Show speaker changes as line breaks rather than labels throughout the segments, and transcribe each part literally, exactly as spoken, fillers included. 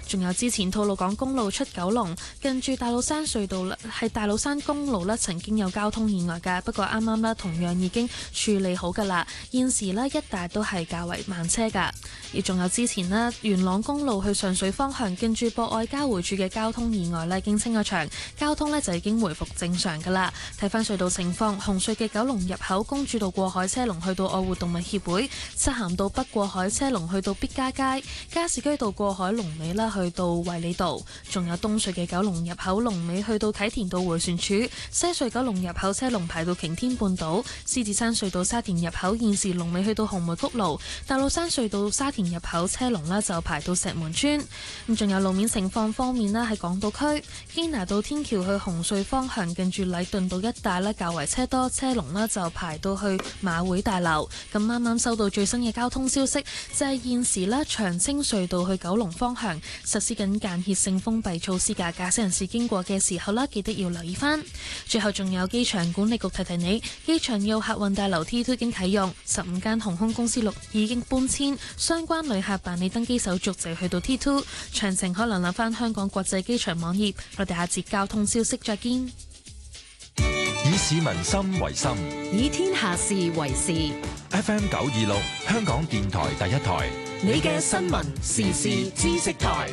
仲有之前吐露港公路出九龍，近住大老山隧道啦，係大老山公路咧，曾經有交通意外㗎，不過啱啱咧同樣已經處理好㗎啦。現時呢，一帶都係較為慢車㗎。而仲有之前呢，元朗公路去上水方向，近住博愛交匯處嘅交通意外咧，已經清咗場，交通呢就已經回復正常㗎啦。睇翻隧道情況，紅隧嘅九龍入口公主道過海車龍去到愛護動物協會，漆咸道北過海車龍去到必嘉街，加士居道過海龍尾啦去到衛理道，仲有東隧嘅九龍入口龍尾去到啟田道迴旋處，西隧九龍入口車龍排到擎天半島，獅子山隧道沙田入口現時龍尾去到紅梅谷路，大老山隧道沙田入口車龍呢就排到石門村。咁仲有路面情況方面呢，喺港島區堅拿道天橋去紅隧方向，近住禮頓道一帶呢較為車多，車龍呢就排到去馬會大樓。咁啱啱收到最新嘅交通消息，就係、是、現時呢長青隧道去九龍方向實施緊間歇性封閉措施嘅，駕駛人士經過嘅時候呢，記得要留意翻。最後仲有機場管理局提提你，機場要客運大樓 T 二 已經啟用，十五間航空公司陸已經搬遷，相關旅客辦理登機手續就去到 T 二，詳情可能留翻香港國際機場網頁。我哋下節交通消息再見。
以市民心為心，
以天下事為事。
F M 九二六，香港電台第一台，
你嘅新聞時事知識台。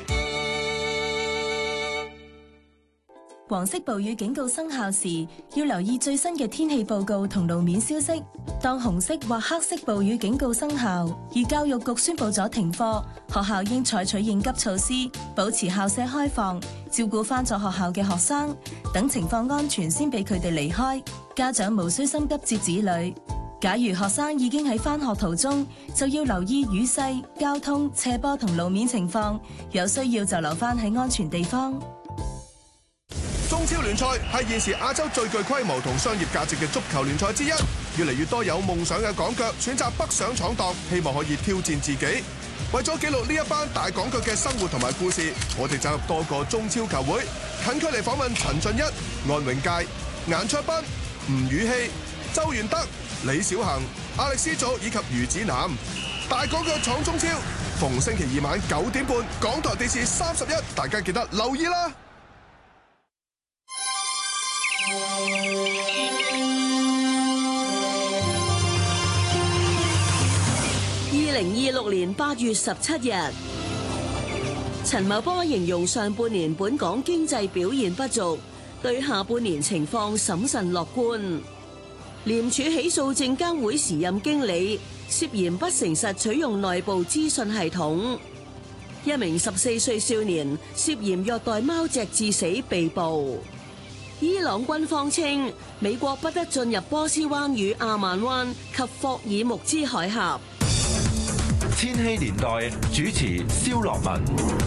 黃色暴雨警告生效時，要留意最新嘅天氣報告同路面消息。當紅色或黑色暴雨警告生效，而教育局宣布咗停課，學校應採取應急措施，保持校舍開放，照顧返咗學校嘅學生，等情況安全先俾佢哋離開。家長無需心急接子女。假如學生已經喺返學途中，就要留意雨勢、交通、斜坡同路面情況，有需要就留返喺安全地方。
中超聯賽係現時亞洲最具規模同商業價值嘅足球聯賽之一，越嚟越多有夢想嘅港腳選擇北上闖蕩，希望可以挑戰自己。為咗記錄呢一班大港腳嘅生活同埋故事，我哋走入多個中超球會，近距離訪問陳俊一、安永佳、顏卓彬、吳宇希、周元德、李小恒、亞力斯祖以及余子南。大港腳闖中超，逢星期二晚九點半，港台電視三十一，大家記得留意啦。
二零二六年八月十七日，陳茂波形容上半年本港經濟表現不俗，對下半年情況審慎樂觀。廉署起訴證監會時任經理涉嫌不誠實取用內部資訊系統，一名十四歲少年涉嫌虐待貓隻致死被捕。伊朗軍方稱美國不得進入波斯灣與阿曼灣及霍爾木茲海峽。
千禧年代主持蕭樂文。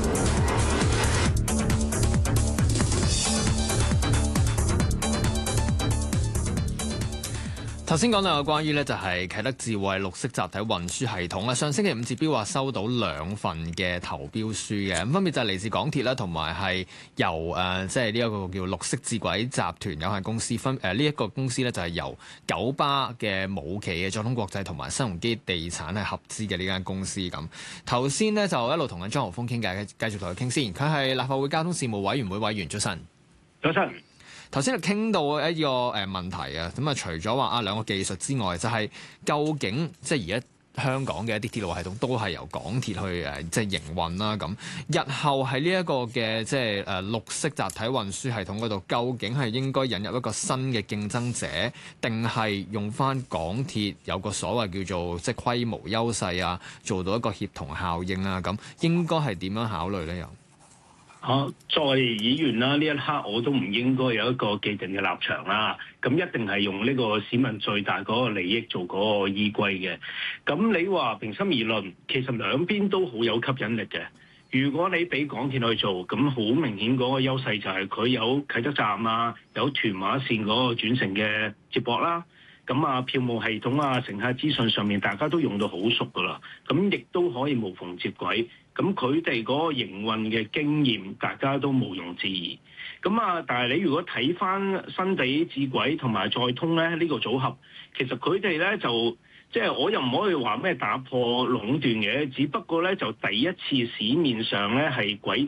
頭先講到有關於呢就係啟德智慧綠色集體運輸系統啦，上星期五截標話收到兩份嘅投標書嘅，咁分別就係嚟自港鐵啦，同埋係由誒即係呢一個叫綠色智軌集團有限公司分誒呢一個公司呢就係由九巴嘅母企嘅載通國際同埋新鴻基地產係合資嘅呢間公司咁。頭先呢就一路同緊張豪鋒傾偈，繼續同佢傾先。佢係立法會交通事務委員會委員，早晨。
早晨。
頭先就傾到一個誒問題啊，咁啊除咗話啊兩個技術之外，就係、是、究竟即係而家香港嘅一啲鐵路系統都係由港鐵去誒即係營運啦。咁日後喺呢一個嘅即係誒綠色集體運輸系統嗰度，究竟係應該引入一個新嘅競爭者，定係用翻港鐵有個所謂叫做即係規模優勢啊，做到一個協同效應啊？咁應該係點樣考慮咧？又？
啊，作為議員啦，呢一刻我都唔應該有一個既定嘅立場啦。咁一定係用呢個市民最大嗰個利益做嗰個依歸嘅。咁你話平心而論，其實兩邊都好有吸引力嘅。如果你俾港鐵去做，咁好明顯嗰個優勢就係佢有啟德站啊，有屯馬線嗰個轉乘嘅接駁啦。咁啊，票務系統啊，乘客資訊上面大家都用到好熟噶啦。咁亦都可以無縫接軌。咁佢哋嗰個營運嘅經驗，大家都毋庸置疑。咁啊，但係你如果睇翻新地智軌同埋載通咧，呢、呢個組合，其實佢哋咧就即係、就是、我又唔可以話咩打破壟斷嘅，只不過咧就第一次市面上咧係軌